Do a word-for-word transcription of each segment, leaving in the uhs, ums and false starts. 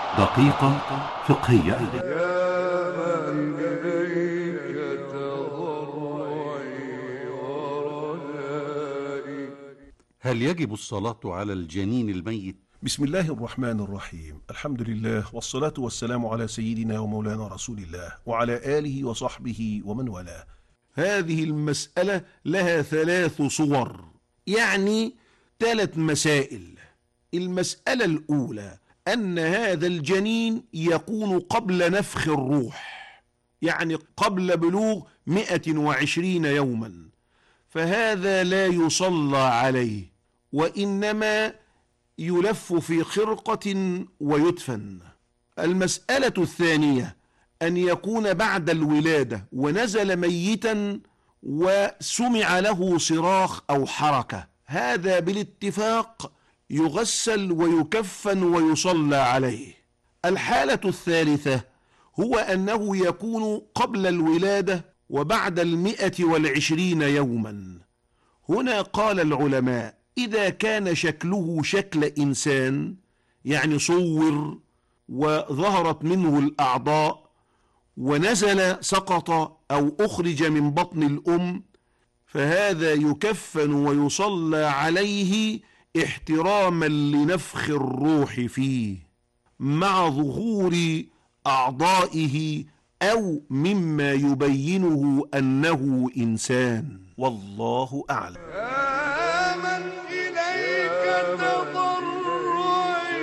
دقيقة فقهية. يا من إليك تضرعي ورجائي. هل يجب الصلاة على الجنين الميت؟ بسم الله الرحمن الرحيم. الحمد لله والصلاة والسلام على سيدنا ومولانا رسول الله وعلى آله وصحبه ومن والاه. هذه المسألة لها ثلاث صور، يعني ثلاث مسائل. المسألة الأولى أن هذا الجنين يكون قبل نفخ الروح، يعني قبل بلوغ مئة وعشرين يوما، فهذا لا يصلى عليه، وإنما يلف في خرقة ويدفن. المسألة الثانية أن يكون بعد الولادة ونزل ميتا وسمع له صراخ أو حركة، هذا بالاتفاق يغسل ويكفن ويصلى عليه. الحالة الثالثة هو أنه يكون قبل الولادة وبعد المئة والعشرين يوما. هنا قال العلماء: إذا كان شكله شكل إنسان، يعني صور وظهرت منه الأعضاء ونزل سقط أو أخرج من بطن الأم، فهذا يكفن ويصلى عليه احتراما لنفخ الروح فيه مع ظهور أعضائه أو مما يبينه أنه إنسان، والله أعلم. يا من إليك تضرعي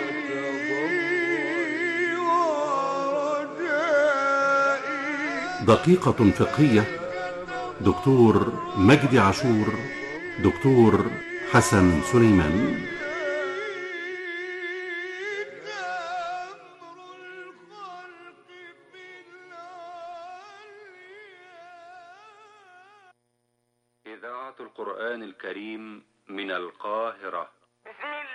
ورجائي. دقيقة فقهية. دكتور مجدي عاشور، دكتور حسن سليمان. إذاعة القرآن الكريم من القاهرة.